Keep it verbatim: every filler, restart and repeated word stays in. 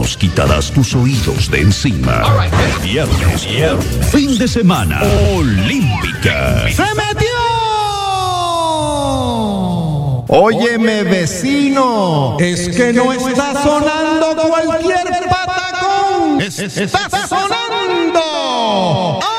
nos quitarás tus oídos de encima. Right, viernes, viernes, fin de semana, Olímpica. ¡Se metió! Óyeme, vecino, es que no está sonando cualquier patacón. Está sonando